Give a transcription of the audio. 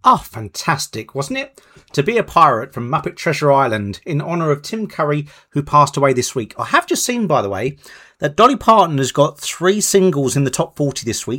Oh, fantastic, wasn't it? To Be a Pirate from Muppet Treasure Island in honour of Tim Curry, who passed away this week. I have just seen, by the way, that Dolly Parton has got 3 singles in the top 40 this week.